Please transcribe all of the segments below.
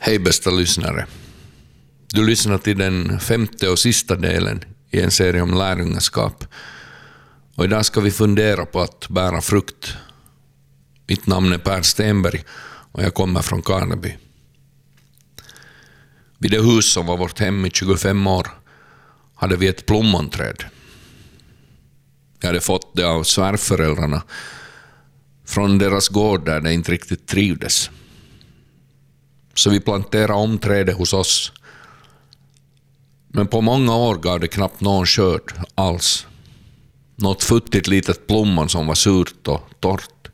Hej bästa lyssnare. Du lyssnar till den 5:e och sista delen i en serie om lärjungaskap. Och idag ska vi fundera på att bära frukt. Mitt namn är Per Stenberg och jag kommer från Karneby. Vid det hus som var vårt hem i 25 år hade vi ett plommonträd. Jag hade fått det av svärföräldrarna från deras gård där det inte riktigt trivdes. Så vi planterade om trädet hos oss. Men på många år gav det knappt någon skörd alls. Något futtigt litet plommon som var surt och torrt.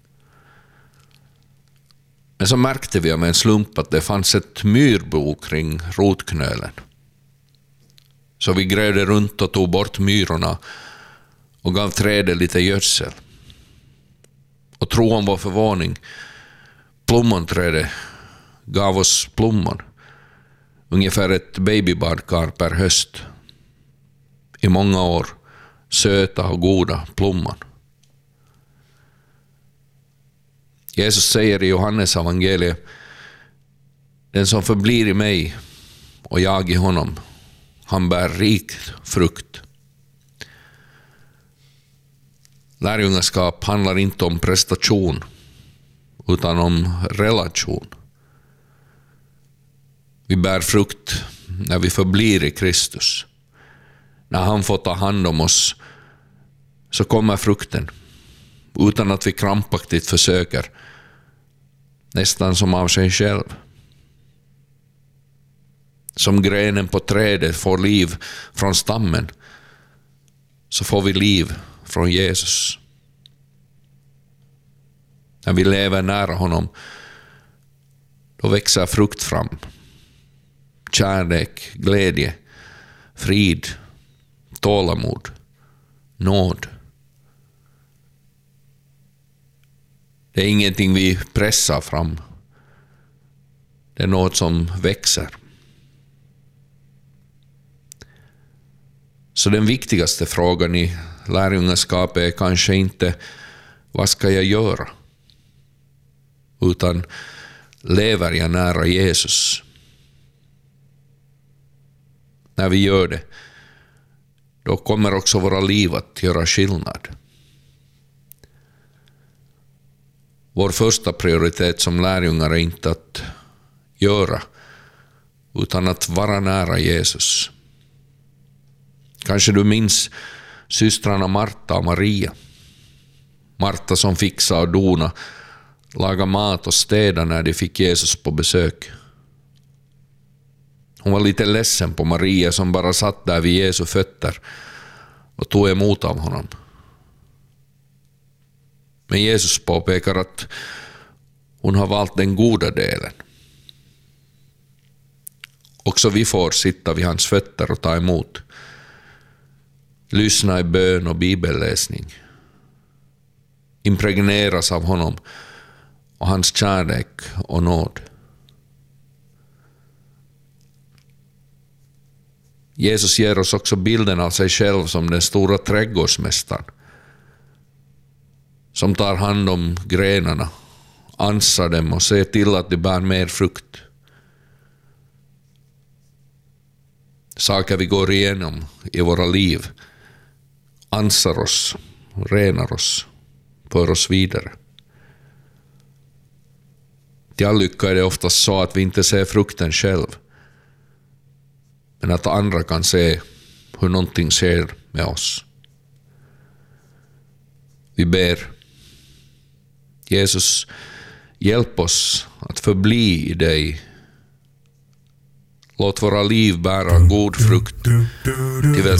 Men så märkte vi med en slump att det fanns ett myrbo kring rotknölen. Så vi grävde runt och tog bort myrorna och gav trädet lite gödsel. Och tro om vår förvåning, plommonträdet gav oss plommon. Ungefär ett babybadkar per höst. I många år söta och goda plommon. Jesus säger i Johannes evangeliet: den som förblir i mig och jag i honom, han bär rikt frukt. Lärjungaskap handlar inte om prestation utan om relation. Vi bär frukt när vi förblir i Kristus. När han får ta hand om oss så kommer frukten utan att vi krampaktigt försöker, nästan som av sig själv. Som grenen på trädet får liv från stammen, så får vi liv från Jesus. När vi lever nära honom, då växer frukt fram. Kärlek, glädje, frid, tålamod, nåd. Det är ingenting vi pressar fram. Det är något som växer. Så den viktigaste frågan i lärjungaskapet är kanske inte vad ska jag göra? Utan lever jag nära Jesus? När vi gör det, då kommer också våra liv att göra skillnad. Vår första prioritet som lärjungar är inte att göra, utan att vara nära Jesus. Kanske du minns systrarna Marta och Maria. Marta som fixade och dona, laga mat och städa när de fick Jesus på besök. Hon var lite ledsen på Maria som bara satt där vid Jesu fötter och tog emot av honom. Men Jesus påpekar att hon har valt den goda delen. Också vi får sitta vid hans fötter och ta emot. Lyssna i bön och bibelläsning. Impregneras av honom och hans kärlek och nåd. Jesus ger oss också bilden av sig själv som den stora trädgårdsmästaren som tar hand om grenarna, ansar dem och ser till att de bär mer frukt. Saker vi går igenom i våra liv ansar oss, renar oss, för oss vidare. Till all lycka är det oftast så att vi inte ser frukten själv, men att andra kan se hur någonting sker med oss. Vi ber: Jesus, hjälp oss att förbli i dig. Låt våra liv bära god frukt till